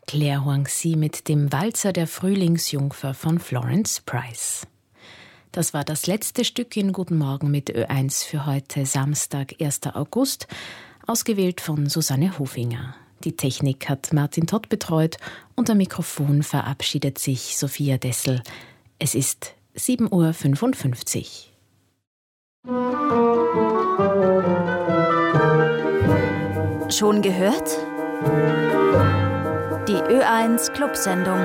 Claire Hoang-Sy mit dem Walzer der Frühlingsjungfer von Florence Price. Das war das letzte Stück in Guten Morgen mit Ö1 für heute, Samstag, 1. August, ausgewählt von Susanne Hofinger. Die Technik hat Martin Todt betreut und am Mikrofon verabschiedet sich Sophia Dessel. Es ist 7:55 Uhr. Schon gehört? Die Ö1 Clubsendung.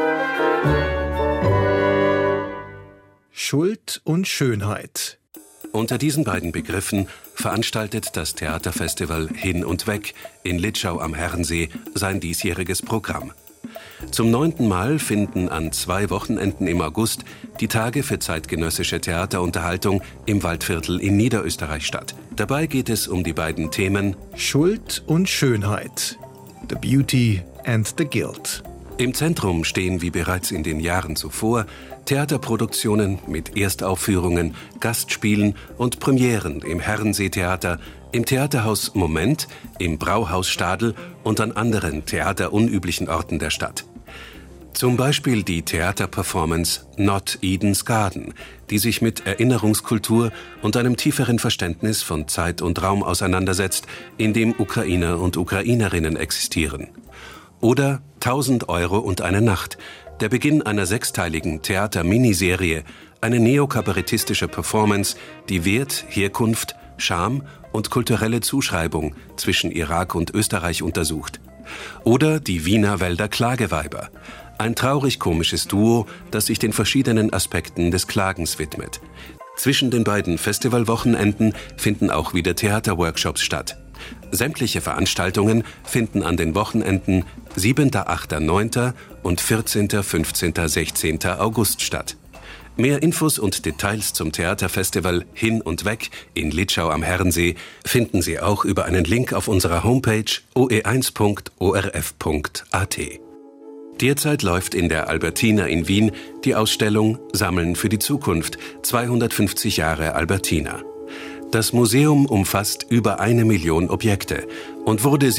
Schuld und Schönheit. Unter diesen beiden Begriffen veranstaltet das Theaterfestival Hin und Weg in Litschau am Herrensee sein diesjähriges Programm. Zum 9. Mal finden an 2 Wochenenden im August die Tage für zeitgenössische Theaterunterhaltung im Waldviertel in Niederösterreich statt. Dabei geht es um die beiden Themen Schuld und Schönheit. The Beauty and the Guilt. Im Zentrum stehen wie bereits in den Jahren zuvor Theaterproduktionen mit Erstaufführungen, Gastspielen und Premieren im Herrenseetheater, im Theaterhaus Moment, im Brauhaus Stadl und an anderen theaterunüblichen Orten der Stadt. Zum Beispiel die Theaterperformance Not Eden's Garden, die sich mit Erinnerungskultur und einem tieferen Verständnis von Zeit und Raum auseinandersetzt, in dem Ukrainer und Ukrainerinnen existieren. Oder 1000 Euro und eine Nacht, der Beginn einer 6-teiligen Theater-Miniserie, eine neokabarettistische Performance, die Wert, Herkunft, Scham und kulturelle Zuschreibung zwischen Irak und Österreich untersucht. Oder die Wiener Wälder Klageweiber, ein traurig-komisches Duo, das sich den verschiedenen Aspekten des Klagens widmet. Zwischen den beiden Festivalwochenenden finden auch wieder Theaterworkshops statt. Sämtliche Veranstaltungen finden an den Wochenenden 7., 8., 9. und 14., 15., 16. August statt. Mehr Infos und Details zum Theaterfestival Hin und Weg in Litschau am Herrensee finden Sie auch über einen Link auf unserer Homepage oe1.orf.at. Derzeit läuft in der Albertina in Wien die Ausstellung Sammeln für die Zukunft – 250 Jahre Albertina. Das Museum umfasst über 1 Million Objekte und wurde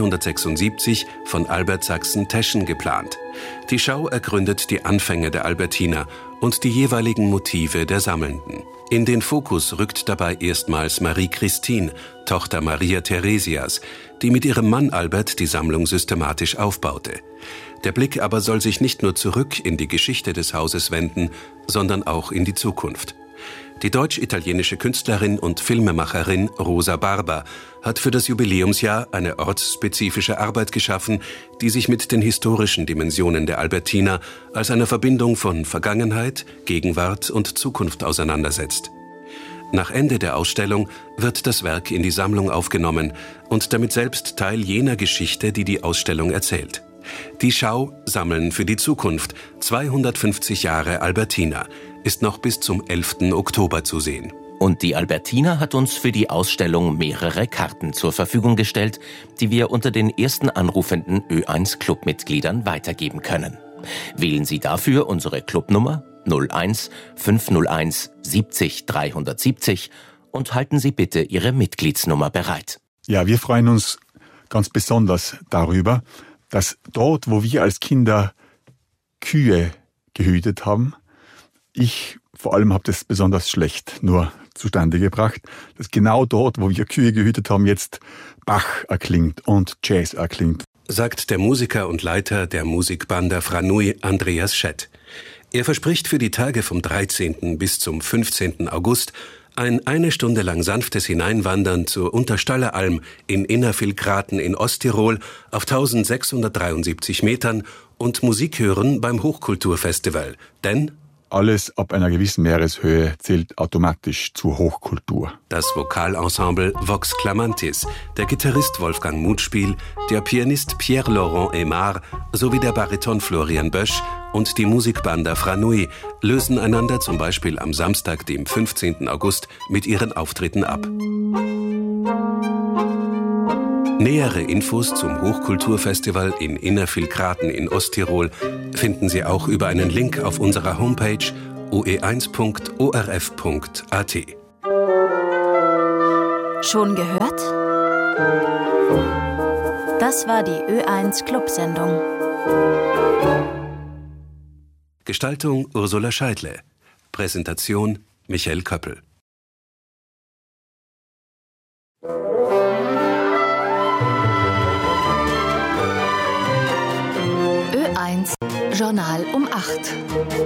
1776 von Albert Sachsen-Teschen geplant. Die Schau ergründet die Anfänge der Albertina und die jeweiligen Motive der Sammelnden. In den Fokus rückt dabei erstmals Marie-Christine, Tochter Maria Theresias, die mit ihrem Mann Albert die Sammlung systematisch aufbaute. Der Blick aber soll sich nicht nur zurück in die Geschichte des Hauses wenden, sondern auch in die Zukunft. Die deutsch-italienische Künstlerin und Filmemacherin Rosa Barber hat für das Jubiläumsjahr eine ortsspezifische Arbeit geschaffen, die sich mit den historischen Dimensionen der Albertina als einer Verbindung von Vergangenheit, Gegenwart und Zukunft auseinandersetzt. Nach Ende der Ausstellung wird das Werk in die Sammlung aufgenommen und damit selbst Teil jener Geschichte, die die Ausstellung erzählt. Die Schau Sammeln für die Zukunft – 250 Jahre Albertina ist noch bis zum 11. Oktober zu sehen. Und die Albertina hat uns für die Ausstellung mehrere Karten zur Verfügung gestellt, die wir unter den ersten anrufenden Ö1 Clubmitgliedern weitergeben können. Wählen Sie dafür unsere Clubnummer 01 501 70 370 und halten Sie bitte Ihre Mitgliedsnummer bereit. Ja, wir freuen uns ganz besonders darüber, dass dort, wo wir als Kinder Kühe gehütet haben, ich vor allem habe das besonders schlecht nur zustande gebracht, dass genau dort, wo wir Kühe gehütet haben, jetzt Bach erklingt und Jazz erklingt. Sagt der Musiker und Leiter der Musikbanda Franui, Andreas Schett. Er verspricht für die Tage vom 13. bis zum 15. August ein 1 Stunde lang sanftes Hineinwandern zur Unterstalleralm in Innervillgraten in Osttirol auf 1673 Metern und Musik hören beim Hochkulturfestival. Denn alles ab einer gewissen Meereshöhe zählt automatisch zur Hochkultur. Das Vokalensemble Vox Clamantis, der Gitarrist Wolfgang Mutspiel, der Pianist Pierre-Laurent Aymar sowie der Bariton Florian Bösch und die Musikbanda Franui lösen einander zum Beispiel am Samstag, dem 15. August, mit ihren Auftritten ab. Nähere Infos zum Hochkulturfestival in Innervillgraten in Osttirol finden Sie auch über einen Link auf unserer Homepage oe1.orf.at. Schon gehört? Das war die Ö1 Clubsendung. Gestaltung Ursula Scheidle. Präsentation Michael Köppel. Ö1 Journal um 8.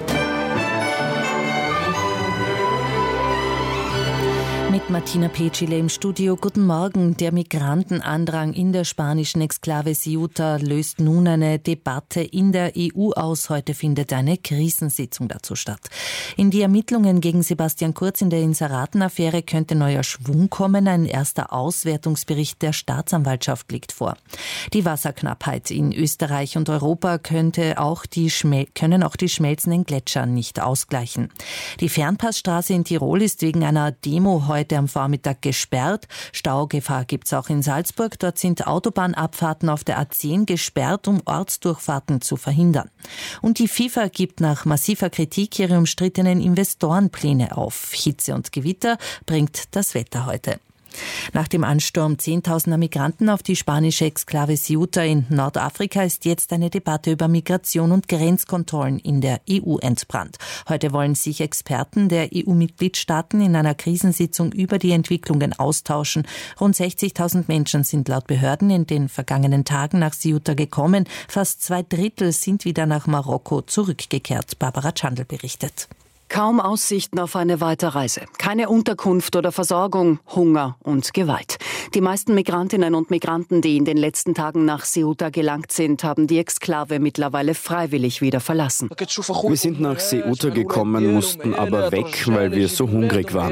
Mit Martina Petschile im Studio. Guten Morgen. Der Migrantenandrang in der spanischen Exklave Ceuta löst nun eine Debatte in der EU aus. Heute findet eine Krisensitzung dazu statt. In die Ermittlungen gegen Sebastian Kurz in der Inseraten-Affäre könnte neuer Schwung kommen. Ein erster Auswertungsbericht der Staatsanwaltschaft liegt vor. Die Wasserknappheit in Österreich und Europa können auch die schmelzenden Gletscher nicht ausgleichen. Die Fernpassstraße in Tirol ist wegen einer Demo heute am Vormittag gesperrt. Staugefahr gibt's auch in Salzburg. Dort sind Autobahnabfahrten auf der A10 gesperrt, um Ortsdurchfahrten zu verhindern. Und die FIFA gibt nach massiver Kritik ihre umstrittenen Investorenpläne auf. Hitze und Gewitter bringt das Wetter heute. Nach dem Ansturm Zehntausender Migranten auf die spanische Exklave Ceuta in Nordafrika ist jetzt eine Debatte über Migration und Grenzkontrollen in der EU entbrannt. Heute wollen sich Experten der EU-Mitgliedstaaten in einer Krisensitzung über die Entwicklungen austauschen. Rund 60.000 Menschen sind laut Behörden in den vergangenen Tagen nach Ceuta gekommen. Fast 2/3 sind wieder nach Marokko zurückgekehrt. Barbara Tschandl berichtet. Kaum Aussichten auf eine Weiterreise. Keine Unterkunft oder Versorgung, Hunger und Gewalt. Die meisten Migrantinnen und Migranten, die in den letzten Tagen nach Ceuta gelangt sind, haben die Exklave mittlerweile freiwillig wieder verlassen. Wir sind nach Ceuta gekommen, mussten aber weg, weil wir so hungrig waren.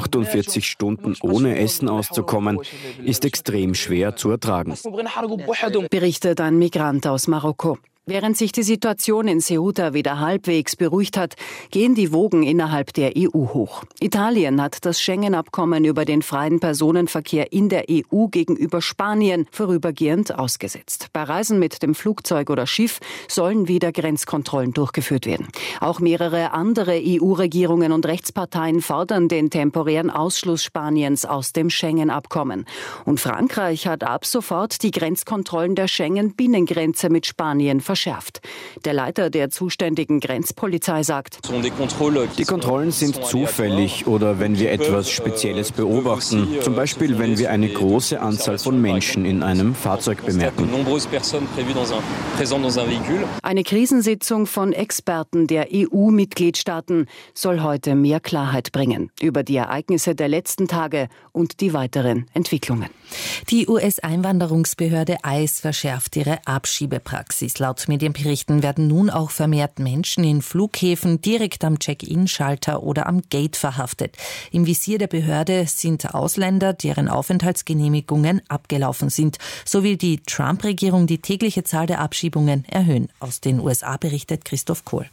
48 Stunden ohne Essen auszukommen, ist extrem schwer zu ertragen. Berichtet ein Migrant aus Marokko. Während sich die Situation in Ceuta wieder halbwegs beruhigt hat, gehen die Wogen innerhalb der EU hoch. Italien hat das Schengen-Abkommen über den freien Personenverkehr in der EU gegenüber Spanien vorübergehend ausgesetzt. Bei Reisen mit dem Flugzeug oder Schiff sollen wieder Grenzkontrollen durchgeführt werden. Auch mehrere andere EU-Regierungen und Rechtsparteien fordern den temporären Ausschluss Spaniens aus dem Schengen-Abkommen. Und Frankreich hat ab sofort die Grenzkontrollen der Schengen-Binnengrenze mit Spanien verschärft. Der Leiter der zuständigen Grenzpolizei sagt: Die Kontrollen sind zufällig oder wenn wir etwas Spezielles beobachten. Zum Beispiel, wenn wir eine große Anzahl von Menschen in einem Fahrzeug bemerken. Eine Krisensitzung von Experten der EU-Mitgliedstaaten soll heute mehr Klarheit bringen über die Ereignisse der letzten Tage und die weiteren Entwicklungen. Die US-Einwanderungsbehörde ICE verschärft ihre Abschiebepraxis. Laut Medienberichten werden nun auch vermehrt Menschen in Flughäfen direkt am Check-in-Schalter oder am Gate verhaftet. Im Visier der Behörde sind Ausländer, deren Aufenthaltsgenehmigungen abgelaufen sind. So will die Trump-Regierung die tägliche Zahl der Abschiebungen erhöhen. Aus den USA berichtet Christoph Kohl.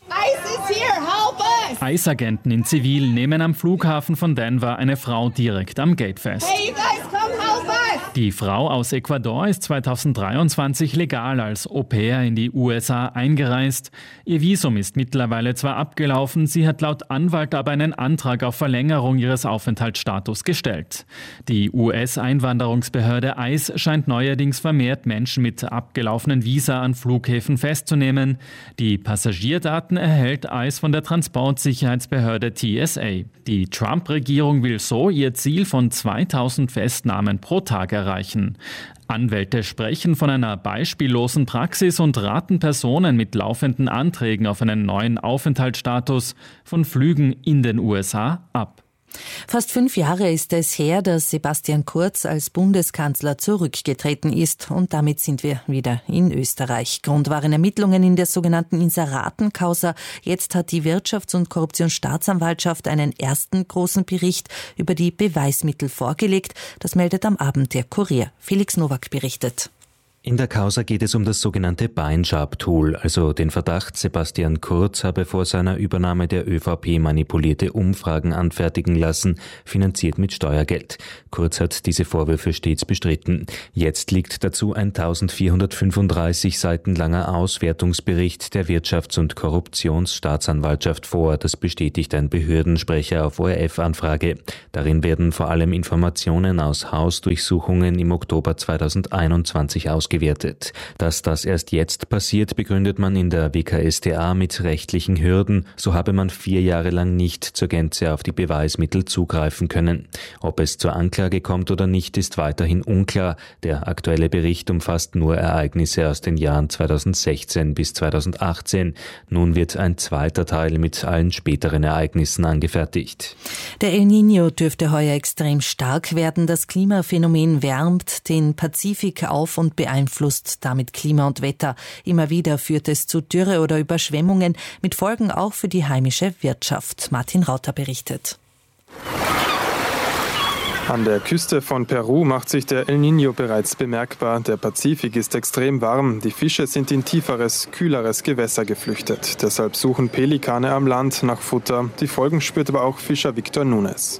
ICE-Agenten in Zivil nehmen am Flughafen von Denver eine Frau direkt am Gate fest. Die Frau aus Ecuador ist 2023 legal als Au-pair in die USA eingereist. Ihr Visum ist mittlerweile zwar abgelaufen, sie hat laut Anwalt aber einen Antrag auf Verlängerung ihres Aufenthaltsstatus gestellt. Die US-Einwanderungsbehörde ICE scheint neuerdings vermehrt Menschen mit abgelaufenen Visa an Flughäfen festzunehmen. Die Passagierdaten erhält ICE von der Transportsicherheitsbehörde TSA. Die Trump-Regierung will so ihr Ziel von 2000 Festnahmen pro Tag erreichen. Anwälte sprechen von einer beispiellosen Praxis und raten Personen mit laufenden Anträgen auf einen neuen Aufenthaltsstatus von Flügen in den USA ab. Fast 5 Jahre ist es her, dass Sebastian Kurz als Bundeskanzler zurückgetreten ist. Und damit sind wir wieder in Österreich. Grund waren Ermittlungen in der sogenannten Inseraten-Causa. Jetzt hat die Wirtschafts- und Korruptionsstaatsanwaltschaft einen ersten großen Bericht über die Beweismittel vorgelegt. Das meldet am Abend der Kurier. Felix Nowak berichtet. In der Causa geht es um das sogenannte Beinschab-Tool, also den Verdacht, Sebastian Kurz habe vor seiner Übernahme der ÖVP manipulierte Umfragen anfertigen lassen, finanziert mit Steuergeld. Kurz hat diese Vorwürfe stets bestritten. Jetzt liegt dazu ein 1435 Seiten langer Auswertungsbericht der Wirtschafts- und Korruptionsstaatsanwaltschaft vor. Das bestätigt ein Behördensprecher auf ORF-Anfrage. Darin werden vor allem Informationen aus Hausdurchsuchungen im Oktober 2021 ausgewertet. gewertet. Dass das erst jetzt passiert, begründet man in der WKStA mit rechtlichen Hürden. So habe man 4 Jahre lang nicht zur Gänze auf die Beweismittel zugreifen können. Ob es zur Anklage kommt oder nicht, ist weiterhin unklar. Der aktuelle Bericht umfasst nur Ereignisse aus den Jahren 2016 bis 2018. Nun wird ein zweiter Teil mit allen späteren Ereignissen angefertigt. Der El Niño dürfte heuer extrem stark werden. Das Klimaphänomen wärmt den Pazifik auf und beeinflusst damit Klima und Wetter. Immer wieder führt es zu Dürre oder Überschwemmungen, mit Folgen auch für die heimische Wirtschaft. Martin Rauter berichtet. An der Küste von Peru macht sich der El Niño bereits bemerkbar. Der Pazifik ist extrem warm. Die Fische sind in tieferes, kühleres Gewässer geflüchtet. Deshalb suchen Pelikane am Land nach Futter. Die Folgen spürt aber auch Fischer Victor Nunes.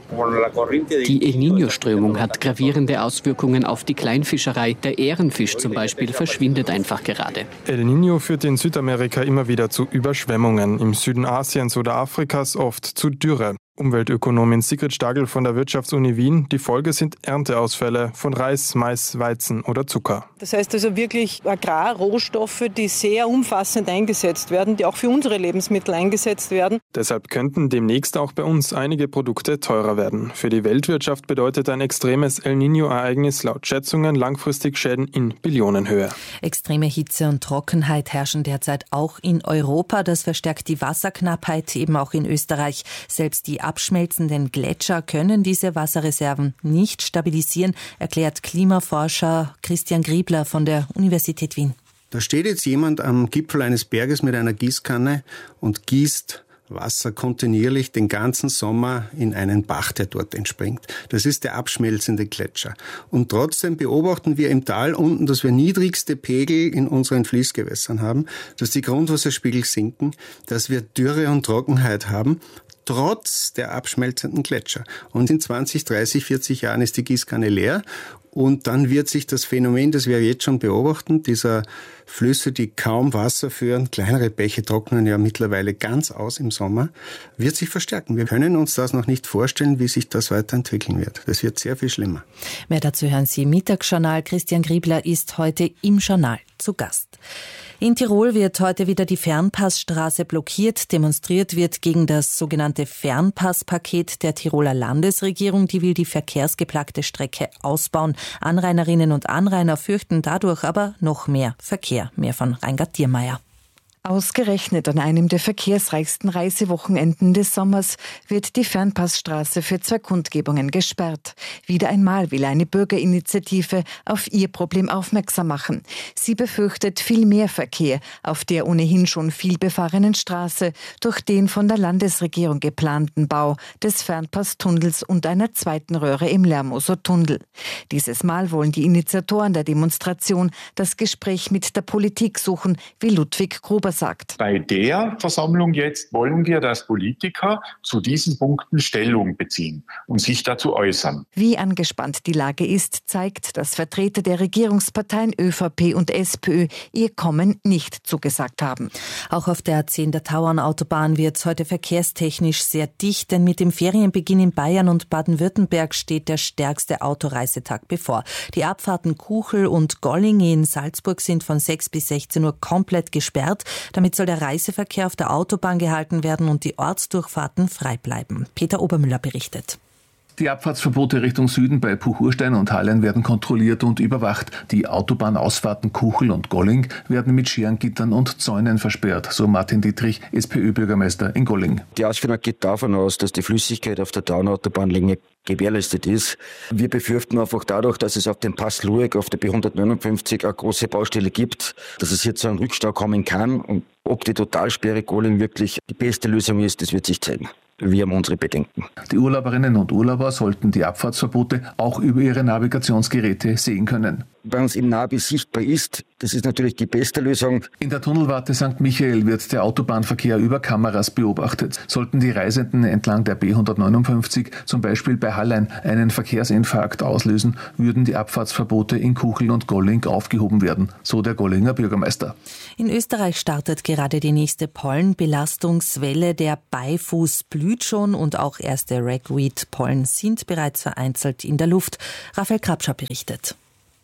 Die El Niño-Strömung hat gravierende Auswirkungen auf die Kleinfischerei. Der Ährenfisch zum Beispiel verschwindet einfach gerade. El Niño führt in Südamerika immer wieder zu Überschwemmungen. Im Süden Asiens oder Afrikas oft zu Dürre. Umweltökonomin Sigrid Stagel von der Wirtschaftsuni Wien. Die Folge sind Ernteausfälle von Reis, Mais, Weizen oder Zucker. Das heißt also wirklich Agrarrohstoffe, die sehr umfassend eingesetzt werden, die auch für unsere Lebensmittel eingesetzt werden. Deshalb könnten demnächst auch bei uns einige Produkte teurer werden. Für die Weltwirtschaft bedeutet ein extremes El Niño-Ereignis laut Schätzungen langfristig Schäden in Billionenhöhe. Extreme Hitze und Trockenheit herrschen derzeit auch in Europa. Das verstärkt die Wasserknappheit, eben auch in Österreich. Selbst die abschmelzenden Gletscher können diese Wasserreserven nicht stabilisieren, erklärt Klimaforscher Christian Griebler von der Universität Wien. Da steht jetzt jemand am Gipfel eines Berges mit einer Gießkanne und gießt Wasser kontinuierlich den ganzen Sommer in einen Bach, der dort entspringt. Das ist der abschmelzende Gletscher. Und trotzdem beobachten wir im Tal unten, dass wir niedrigste Pegel in unseren Fließgewässern haben, dass die Grundwasserspiegel sinken, dass wir Dürre und Trockenheit haben, trotz der abschmelzenden Gletscher. Und in 20, 30, 40 Jahren ist die Gießkanne leer und dann wird sich das Phänomen, das wir jetzt schon beobachten, dieser Flüsse, die kaum Wasser führen, kleinere Bäche trocknen ja mittlerweile ganz aus im Sommer, wird sich verstärken. Wir können uns das noch nicht vorstellen, wie sich das weiterentwickeln wird. Das wird sehr viel schlimmer. Mehr dazu hören Sie im Mittagsjournal. Christian Griebler ist heute im Journal zu Gast. In Tirol wird heute wieder die Fernpassstraße blockiert. Demonstriert wird gegen das sogenannte Fernpasspaket der Tiroler Landesregierung. Die will die verkehrsgeplagte Strecke ausbauen. Anrainerinnen und Anrainer fürchten dadurch aber noch mehr Verkehr. Mehr von Reingard Diermeier. Ausgerechnet an einem der verkehrsreichsten Reisewochenenden des Sommers wird die Fernpassstraße für 2 Kundgebungen gesperrt. Wieder einmal will eine Bürgerinitiative auf ihr Problem aufmerksam machen. Sie befürchtet viel mehr Verkehr auf der ohnehin schon viel befahrenen Straße durch den von der Landesregierung geplanten Bau des Fernpasstunnels und einer zweiten Röhre im Lermoser Tunnel. Dieses Mal wollen die Initiatoren der Demonstration das Gespräch mit der Politik suchen, wie Ludwig Gruber sagt. Bei der Versammlung jetzt wollen wir, dass Politiker zu diesen Punkten Stellung beziehen und sich dazu äußern. Wie angespannt die Lage ist, zeigt, dass Vertreter der Regierungsparteien ÖVP und SPÖ ihr Kommen nicht zugesagt haben. Auch auf der A10 der Tauernautobahn wird es heute verkehrstechnisch sehr dicht, denn mit dem Ferienbeginn in Bayern und Baden-Württemberg steht der stärkste Autoreisetag bevor. Die Abfahrten Kuchel und Golling in Salzburg sind von 6 bis 16 Uhr komplett gesperrt. Damit soll der Reiseverkehr auf der Autobahn gehalten werden und die Ortsdurchfahrten frei bleiben. Peter Obermüller berichtet. Die Abfahrtsverbote Richtung Süden bei Puchurstein und Hallein werden kontrolliert und überwacht. Die Autobahnausfahrten Kuchel und Golling werden mit Scherengittern und Zäunen versperrt, so Martin Dietrich, SPÖ-Bürgermeister in Golling. Die Ausführung geht davon aus, dass die Flüssigkeit auf der Tauernautobahnlänge gewährleistet ist. Wir befürchten einfach dadurch, dass es auf dem Pass Lueg auf der B159 eine große Baustelle gibt, dass es hier zu einem Rückstau kommen kann. Und ob die Totalsperre Golling wirklich die beste Lösung ist, das wird sich zeigen. Wir haben unsere Bedenken. Die Urlauberinnen und Urlauber sollten die Abfahrtsverbote auch über ihre Navigationsgeräte sehen können. Bei uns im Navi sichtbar ist, das ist natürlich die beste Lösung. In der Tunnelwarte St. Michael wird der Autobahnverkehr über Kameras beobachtet. Sollten die Reisenden entlang der B159 zum Beispiel bei Hallein einen Verkehrsinfarkt auslösen, würden die Abfahrtsverbote in Kuchel und Golling aufgehoben werden, so der Gollinger Bürgermeister. In Österreich startet gerade die nächste Pollenbelastungswelle. Der Beifuß blüht schon und auch erste Ragweed-Pollen sind bereits vereinzelt in der Luft. Raphael Krabscher berichtet.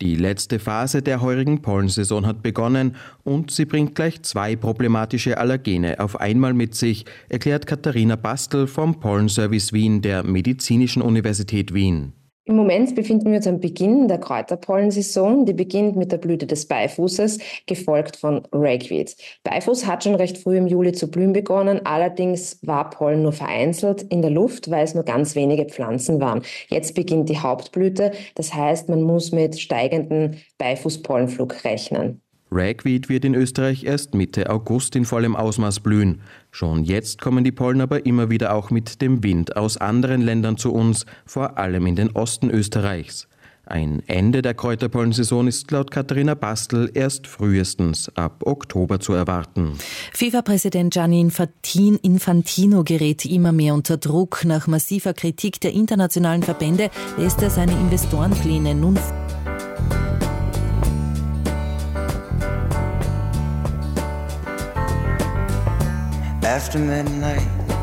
Die letzte Phase der heurigen Pollensaison hat begonnen und sie bringt gleich 2 problematische Allergene auf einmal mit sich, erklärt Katharina Bastl vom Pollenservice Wien der Medizinischen Universität Wien. Im Moment befinden wir uns am Beginn der Kräuterpollensaison. Die beginnt mit der Blüte des Beifußes, gefolgt von Ragweed. Beifuß hat schon recht früh im Juli zu blühen begonnen, allerdings war Pollen nur vereinzelt in der Luft, weil es nur ganz wenige Pflanzen waren. Jetzt beginnt die Hauptblüte, das heißt, man muss mit steigendem Beifußpollenflug rechnen. Ragweed wird in Österreich erst Mitte August in vollem Ausmaß blühen. Schon jetzt kommen die Pollen aber immer wieder auch mit dem Wind aus anderen Ländern zu uns, vor allem in den Osten Österreichs. Ein Ende der Kräuterpollensaison ist laut Katharina Bastl erst frühestens ab Oktober zu erwarten. FIFA-Präsident Gianni Infantino gerät immer mehr unter Druck. Nach massiver Kritik der internationalen Verbände lässt er seine Investorenpläne nun After midnight,